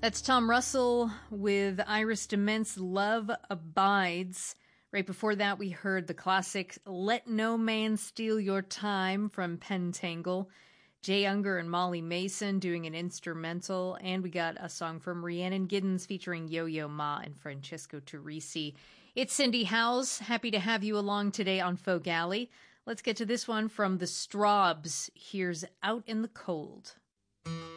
That's Tom Russell with Iris DeMent's Love Abides. Right before that, we heard the classic Let No Man Steal Your Time from Pentangle. Jay Unger and Molly Mason doing an instrumental. And we got a song from Rhiannon Giddens featuring Yo-Yo Ma and Francesco Turrisi. It's Cindy Howes. Happy to have you along today on Folk Alley. Let's get to this one from the Strawbs. Here's Out in the Cold.